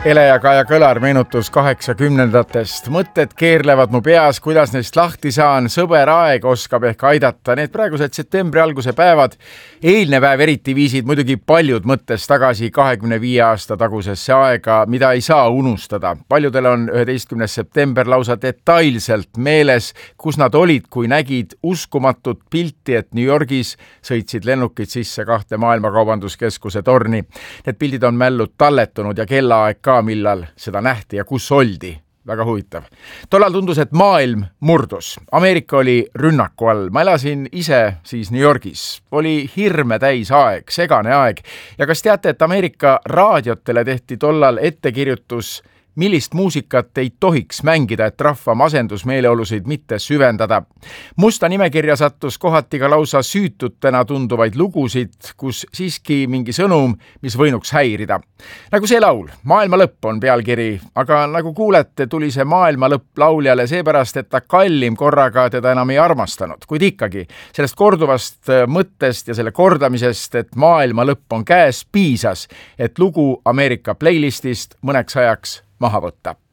Ele ja Kaja Kõlar meenutus 80-ndatest. Mõtted keerlevad mu peas, kuidas neist lahti saan. Sõber aeg oskab ehk aidata. Need praegused septembri alguse päevad, eilne päev eriti viisid muidugi paljud mõttes tagasi 25 aasta tagusesse aega, mida ei saa unustada. Paljudel on 11. september lausa detailselt meeles, kus nad olid, kui nägid uskumatut pilti, et New Yorgis sõitsid lennukid sisse 2 maailmakaubanduskeskuse torni. Need pildid on mällu talletunud ja kellaaeg ka, millal seda nähti ja kus oldi. Väga huvitav. Tollal tundus, et maailm murdus. Ameerika oli rünnaku all. Ma elasin ise siis New Yorgis. Oli hirme täis aeg, segane aeg. Ja kas teate, et Ameerika raadiotele tehti tollal ettekirjutus, millist muusikat ei tohiks mängida, et rahva masendusmeeleolusid mitte süvendada. Musta nimekirja sattus kohati ka lausa süütutena tunduvaid lugusid, kus siiski mingi sõnum, mis võinuks häirida. Nagu see laul, Maailma lõpp on pealkiri, aga nagu kuulete, tuli see maailma lõpp lauljale seepärast, et ta kallim korraga teda enam ei armastanud. Kuid ikkagi, sellest korduvast mõttest ja selle kordamisest, et maailma lõpp on käes, piisas, et lugu Ameerika playlistist mõneks ajaks maha võtta.